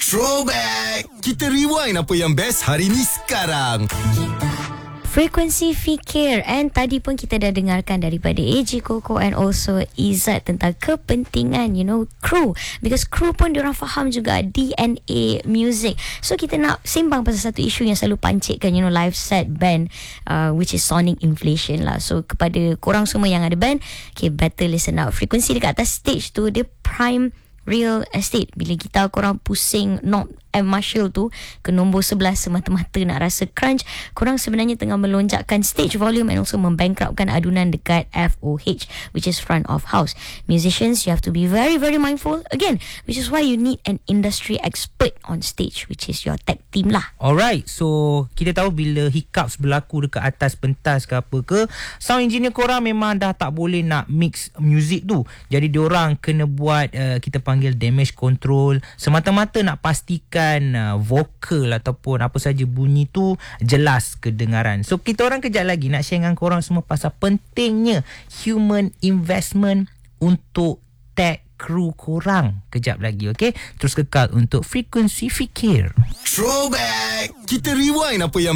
Throwback. Kita rewind apa yang best hari ni sekarang. Frekuensi Fikir. And tadi pun kita dah dengarkan daripada AJ Koko and also Izzat tentang kepentingan crew, because crew pun diorang faham juga DNA music. So kita nak sembang pasal satu isu yang selalu pancitkan live set band, which is sonic inflation lah. So kepada korang semua yang ada band, okay, better listen out. Frekuensi dekat atas stage tu dia prime real estate. Bila gitar korang pusing knob M Marshall tu ke nombor 11 semata-mata nak rasa crunch, korang sebenarnya tengah melonjakkan stage volume and also membankruptkan adunan dekat FOH, which is front of house. Musicians, you have to be very very mindful again, which is why you need an industry expert on stage, which is your tech team lah. Alright, so kita tahu bila hiccups berlaku dekat atas pentas ke apa ke, sound engineer korang memang dah tak boleh nak mix music tu. Jadi diorang kena buat kita panggil damage control, semata-mata nak pastikan vokal ataupun apa saja bunyi tu jelas kedengaran. So kita orang kejap lagi nak share dengan korang semua pasal pentingnya human investment untuk tech kru korang kejap lagi, okay? Terus kekal untuk Frekuensi Fikir. Throwback. Kita rewind apa yang